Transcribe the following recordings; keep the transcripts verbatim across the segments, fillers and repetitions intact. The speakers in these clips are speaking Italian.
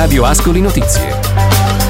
Radio Ascoli Notizie.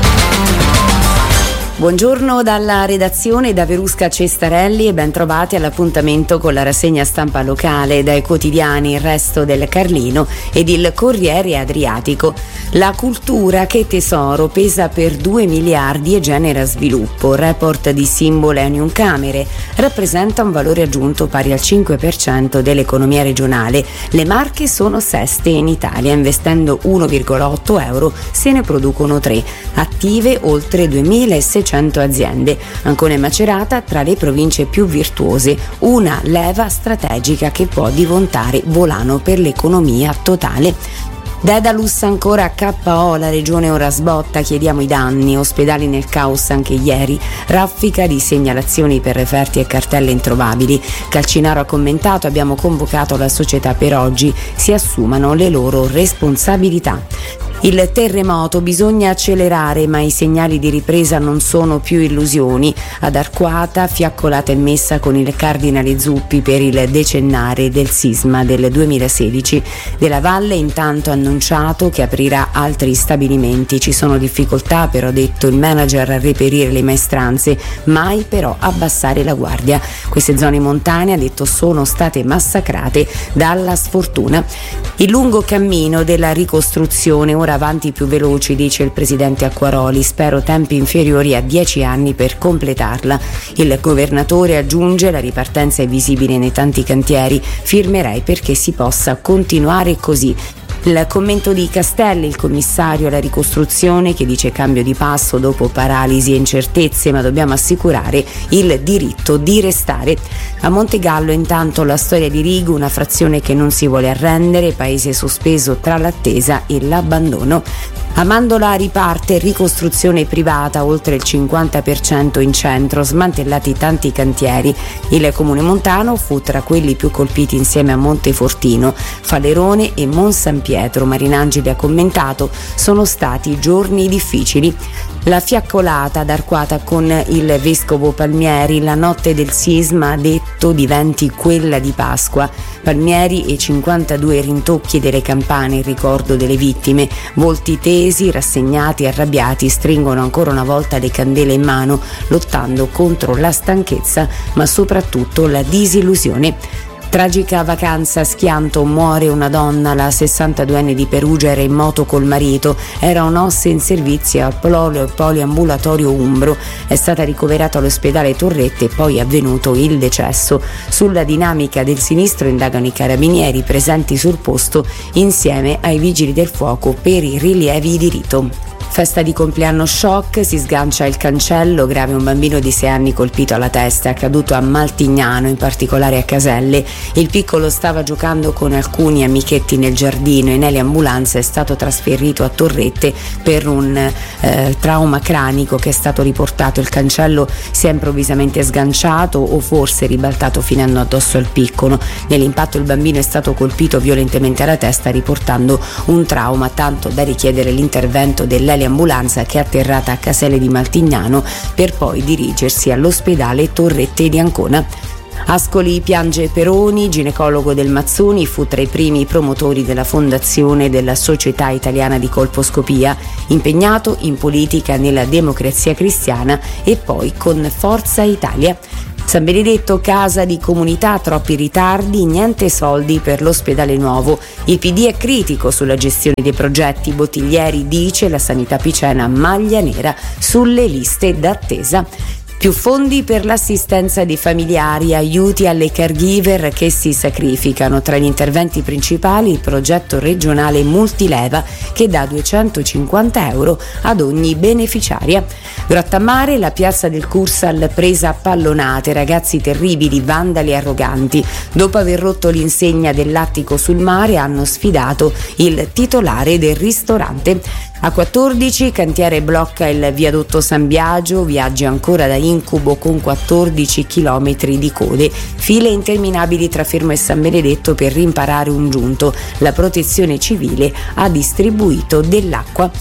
Buongiorno dalla redazione da Verusca Cestarelli e ben trovati all'appuntamento con la rassegna stampa locale dai quotidiani Il Resto del Carlino ed il Corriere Adriatico. La cultura che tesoro pesa per due miliardi e genera sviluppo. Report di Symbol e Unioncamere rappresenta un valore aggiunto pari al cinque per cento dell'economia regionale. Le Marche sono seste in Italia, investendo uno virgola otto euro se ne producono tre. Attive oltre duemilaseicento aziende. Ancona e Macerata tra le province più virtuose, una leva strategica che può diventare volano per l'economia totale. Dedalus ancora a K O, la regione ora sbotta, chiediamo i danni, ospedali nel caos anche ieri, raffica di segnalazioni per referti e cartelle introvabili. Calcinaro ha commentato, abbiamo convocato la società per oggi, si assumano le loro responsabilità. Il terremoto, bisogna accelerare ma i segnali di ripresa non sono più illusioni. Ad Arquata fiaccolata e messa con il cardinale Zuppi per il decennare del sisma del duemilasedici. Della Valle intanto ha annunciato che aprirà altri stabilimenti. Ci sono difficoltà però, ha detto il manager, a reperire le maestranze, mai però abbassare la guardia. Queste zone montane, ha detto, sono state massacrate dalla sfortuna. Il lungo cammino della ricostruzione, ora avanti più veloci, dice il presidente Acquaroli, spero tempi inferiori a dieci anni per completarla. Il governatore aggiunge, la ripartenza è visibile nei tanti cantieri, firmerei perché si possa continuare così. Il commento di Castelli, il commissario alla ricostruzione, che dice cambio di passo dopo paralisi e incertezze, ma dobbiamo assicurare il diritto di restare. A Montegallo intanto la storia di Rigo, una frazione che non si vuole arrendere, paese sospeso tra l'attesa e l'abbandono. A Mandola riparte ricostruzione privata, oltre il cinquanta per cento in centro, smantellati tanti cantieri. Il comune montano fu tra quelli più colpiti insieme a Montefortino, Falerone e Monsan Pietro. Marinangeli ha commentato, sono stati giorni difficili. La fiaccolata ad Arquata con il vescovo Palmieri, la notte del sisma, ha detto, diventi quella di Pasqua. Palmieri e cinquantadue rintocchi delle campane in ricordo delle vittime, volti tesi, rassegnati, arrabbiati, stringono ancora una volta le candele in mano, lottando contro la stanchezza, ma soprattutto la disillusione. Tragica vacanza a Schianto, muore una donna, la sessantaduenne di Perugia era in moto col marito, era un'ossa in servizio al polo- poliambulatorio Umbro, è stata ricoverata all'ospedale Torrette e poi è avvenuto il decesso. Sulla dinamica del sinistro indagano i carabinieri presenti sul posto insieme ai vigili del fuoco per i rilievi di rito. Festa di compleanno shock, si sgancia il cancello, grave un bambino di sei anni colpito alla testa, è accaduto a Maltignano, in particolare a Caselle. Il piccolo stava giocando con alcuni amichetti nel giardino e nell'ambulanza è stato trasferito a Torrette per un eh, trauma cranico che è stato riportato. Il cancello si è improvvisamente sganciato o forse ribaltato finendo addosso al piccolo. Nell'impatto il bambino è stato colpito violentemente alla testa, riportando un trauma, tanto da richiedere l'intervento dell'eliambulanza che è atterrata a Caselle di Maltignano per poi dirigersi all'ospedale Torrette di Ancona. Ascoli piange Peroni, ginecologo del Mazzoni, fu tra i primi promotori della fondazione della Società Italiana di Colposcopia, impegnato in politica nella Democrazia Cristiana e poi con Forza Italia. San Benedetto, casa di comunità, troppi ritardi, niente soldi per l'ospedale nuovo. Il P D è critico sulla gestione dei progetti. Bottiglieri dice la sanità picena maglia nera sulle liste d'attesa. Più fondi per l'assistenza dei familiari, aiuti alle caregiver che si sacrificano. Tra gli interventi principali il progetto regionale Multileva che dà duecentocinquanta euro ad ogni beneficiaria. Grottammare, la piazza del Cursal presa a pallonate, ragazzi terribili, vandali arroganti. Dopo aver rotto l'insegna dell'attico sul mare hanno sfidato il titolare del ristorante. A quattordici cantiere blocca il viadotto San Biagio, viaggi ancora da incubo con quattordici chilometri di code, file interminabili tra Fermo e San Benedetto per rimparare un giunto. La protezione civile ha distribuito dell'acqua.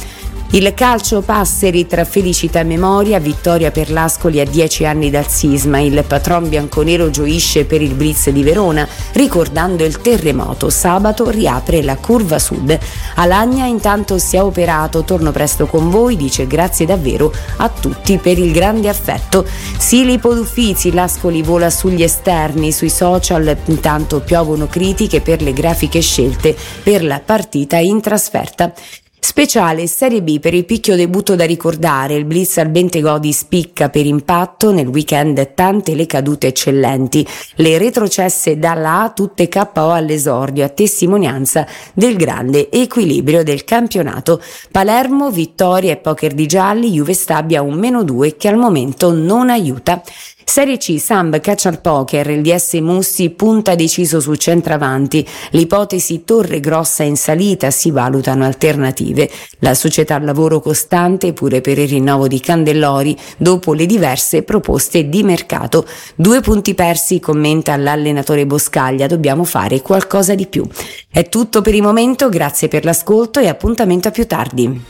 Il calcio Passeri tra felicità e memoria, vittoria per l'Ascoli a dieci anni dal sisma. Il patron bianconero gioisce per il Blitz di Verona, ricordando il terremoto. Sabato riapre la curva sud. Alagna intanto si è operato, torno presto con voi, dice grazie davvero a tutti per il grande affetto. Silipo d'Uffizi, l'Ascoli vola sugli esterni, sui social intanto piovono critiche per le grafiche scelte per la partita in trasferta. Speciale Serie B per il picchio debutto da ricordare, il Blitz al Bentegodi spicca per impatto, nel weekend tante le cadute eccellenti, le retrocesse dalla A tutte K O all'esordio, a testimonianza del grande equilibrio del campionato. Palermo, vittoria e poker di gialli, Juve Stabia un meno due che al momento non aiuta. Serie C, Samb caccia al poker, il D S Mussi punta deciso su centravanti, l'ipotesi Torre Grossa in salita, si valutano alternative, la società al lavoro costante pure per il rinnovo di Candellori dopo le diverse proposte di mercato. Due punti persi, commenta l'allenatore Boscaglia, dobbiamo fare qualcosa di più. È tutto per il momento, grazie per l'ascolto e appuntamento a più tardi.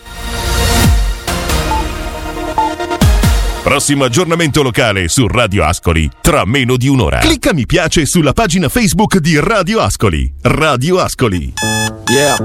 Prossimo aggiornamento locale su Radio Ascoli tra meno di un'ora. Clicca mi piace sulla pagina Facebook di Radio Ascoli. Radio Ascoli. Yeah.